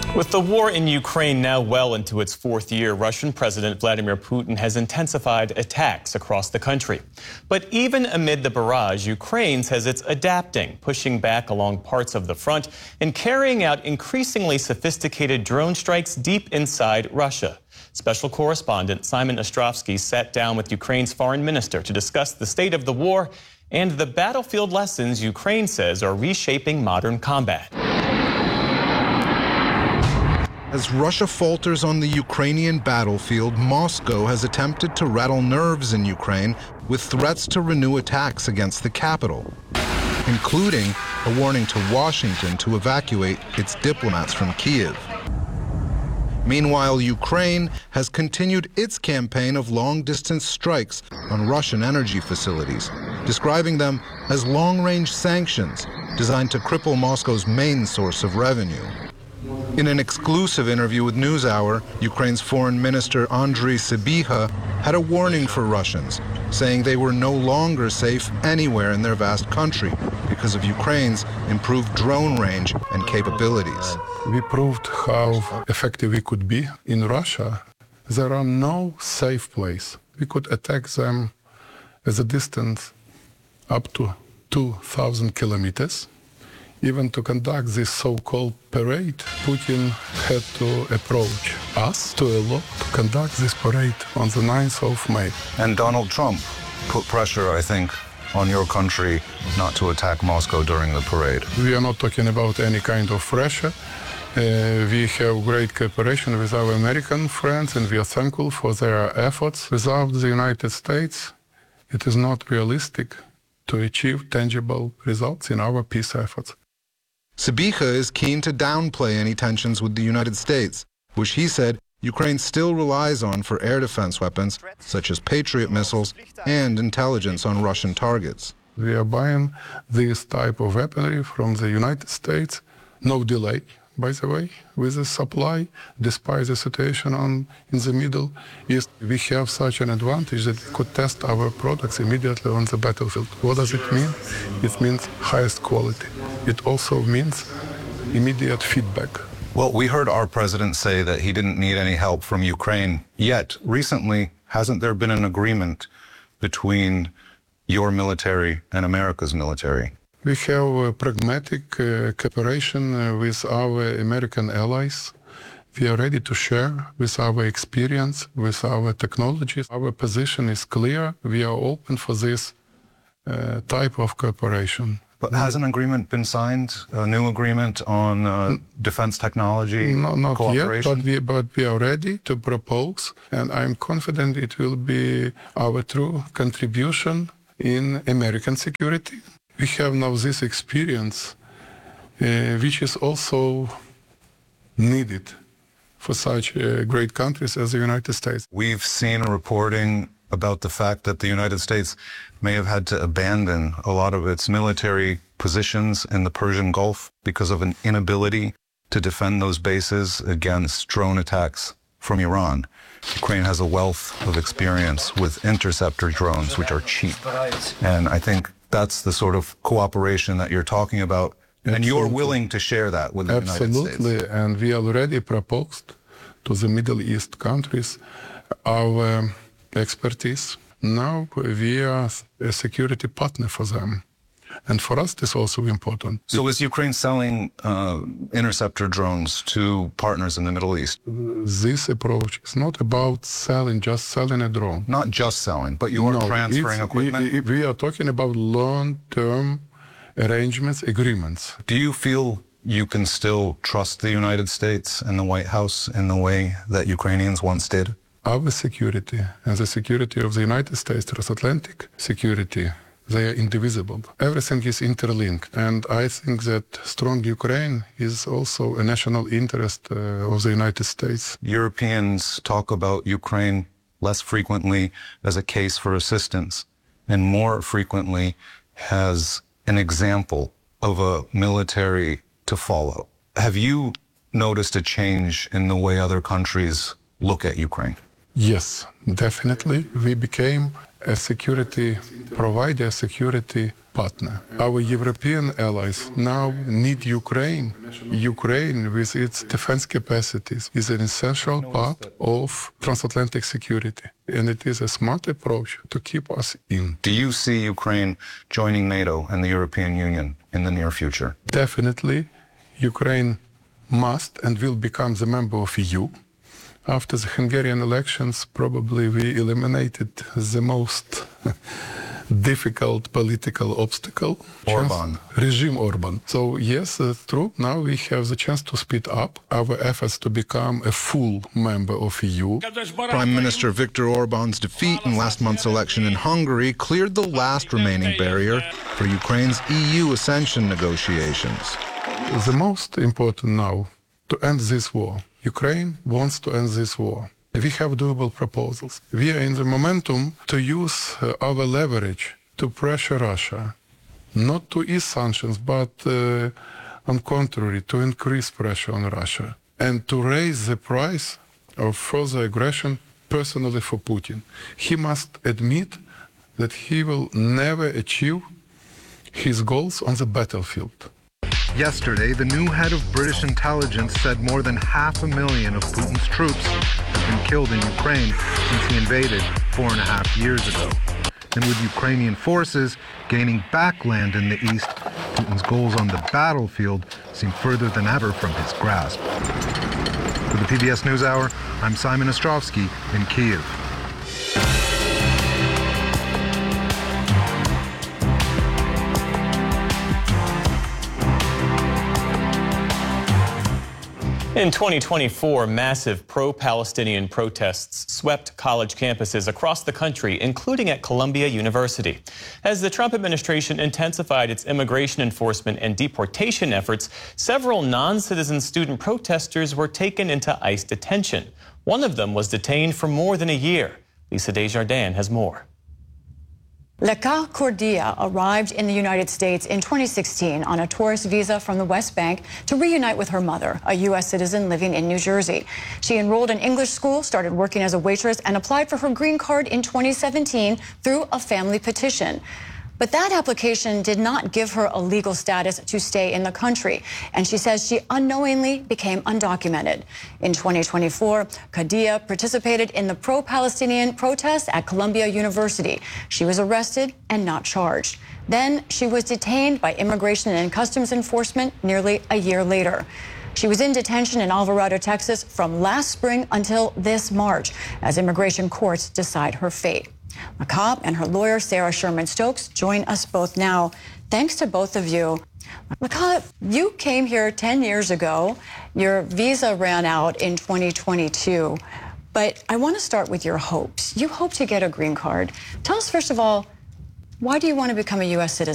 With the war in Ukraine now well into its fourth year, Russian President Vladimir Putin has intensified attacks across the country. But even amid the barrage, Ukraine says it's adapting, pushing back along parts of the front and carrying out increasingly sophisticated drone strikes deep inside Russia. Special correspondent Simon Ostrovsky sat down with Ukraine's foreign minister to discuss the state of the war and the battlefield lessons Ukraine says are reshaping modern combat. As Russia falters on the Ukrainian battlefield, Moscow has attempted to rattle nerves in Ukraine with threats to renew attacks against the capital, including a warning to Washington to evacuate its diplomats from Kyiv. Meanwhile, Ukraine has continued its campaign of long-distance strikes on Russian energy facilities, describing them as long-range sanctions designed to cripple Moscow's main source of revenue. In an exclusive interview with NewsHour, Ukraine's foreign minister Andriy Sybiha had a warning for Russians, saying they were no longer safe anywhere in their vast country because of Ukraine's improved drone range and capabilities. We proved how effective we could be. In Russia, there are no safe place. We could attack them at a distance up to 2,000 kilometers. Even to conduct this so-called parade, Putin had to approach us to allow to conduct this parade on the 9th of May. And Donald Trump put pressure, I think, on your country not to attack Moscow during the parade. We are not talking about any kind of pressure. We have great cooperation with our American friends, and we are thankful for their efforts. Without the United States, it is not realistic to achieve tangible results in our peace efforts. Sybiha is keen to downplay any tensions with the United States, which he said Ukraine still relies on for air defense weapons, such as Patriot missiles and intelligence on Russian targets. We are buying this type of weaponry from the United States, no delay, by the way, with the supply, despite the situation in the Middle East. We have such an advantage that we could test our products immediately on the battlefield. What does it mean? It means highest quality. It also means immediate feedback. Well, we heard our president say that he didn't need any help from Ukraine. Yet, recently, hasn't there been an agreement between your military and America's military? We have a pragmatic cooperation with our American allies. We are ready to share with our experience, with our technologies. Our position is clear. We are open for this type of cooperation. But has an agreement been signed, a new agreement on defense technology not cooperation? Yet, but we are ready to propose, and I'm confident it will be our true contribution in American security. We have now this experience, which is also needed for such great countries as the United States. We've seen reporting about the fact that the United States may have had to abandon a lot of its military positions in the Persian Gulf because of an inability to defend those bases against drone attacks from Iran. Ukraine has a wealth of experience with interceptor drones, which are cheap. And I think that's the sort of cooperation that you're talking about. Absolutely. And you're willing to share that with the United States. Absolutely. And we already proposed to the Middle East countries our expertise. Now we are a security partner for them. And for us, this is also important. So is Ukraine selling interceptor drones to partners in the Middle East? This approach is not about just selling a drone. Not just selling, but you are transferring equipment? We are talking about long-term arrangements, agreements. Do you feel you can still trust the United States and the White House in the way that Ukrainians once did? Our security and the security of the United States, transatlantic security, they are indivisible. Everything is interlinked. And I think that strong Ukraine is also a national interest of the United States. Europeans talk about Ukraine less frequently as a case for assistance and more frequently as an example of a military to follow. Have you noticed a change in the way other countries look at Ukraine? Yes, definitely. We became a security provider, a security partner. Our European allies now need Ukraine. Ukraine, with its defense capacities, is an essential part of transatlantic security. And it is a smart approach to keep us in. Do you see Ukraine joining NATO and the European Union in the near future? Definitely, Ukraine must and will become the member of EU. After the Hungarian elections, probably we eliminated the most difficult political obstacle. Orban. Regime Orban. So yes, that's true. Now we have the chance to speed up our efforts to become a full member of EU. Prime Minister Viktor Orban's defeat in last month's election in Hungary cleared the last remaining barrier for Ukraine's EU accession negotiations. The most important now to end this war. Ukraine wants to end this war. We have doable proposals. We are in the momentum to use our leverage to pressure Russia, not to ease sanctions, but on contrary, to increase pressure on Russia and to raise the price of further aggression personally for Putin. He must admit that he will never achieve his goals on the battlefield. Yesterday, the new head of British intelligence said more than 500,000 of Putin's troops have been killed in Ukraine since he invaded 4.5 years ago. And with Ukrainian forces gaining back land in the east, Putin's goals on the battlefield seem further than ever from his grasp. For the PBS NewsHour, I'm Simon Ostrovsky in Kyiv. In 2024, massive pro-Palestinian protests swept college campuses across the country, including at Columbia University. As the Trump administration intensified its immigration enforcement and deportation efforts, several non-citizen student protesters were taken into ICE detention. One of them was detained for more than a year. Lisa Desjardins has more. Lekar Kordia arrived in the United States in 2016 on a tourist visa from the West Bank to reunite with her mother, a U.S. citizen living in New Jersey. She enrolled in English school, started working as a waitress, and applied for her green card in 2017 through a family petition. But that application did not give her a legal status to stay in the country, and she says she unknowingly became undocumented. In 2024, Kordia participated in the pro-Palestinian protests at Columbia University. She was arrested and not charged. Then she was detained by Immigration and Customs Enforcement nearly a year later. She was in detention in Alvarado, Texas from last spring until this March as immigration courts decide her fate. Lekar and her lawyer, Sarah Sherman Stokes, join us both now. Thanks to both of you. Lekar, you came here 10 years ago. Your visa ran out in 2022. But I want to start with your hopes. You hope to get a green card. Tell us, first of all, why do you want to become a U.S. citizen?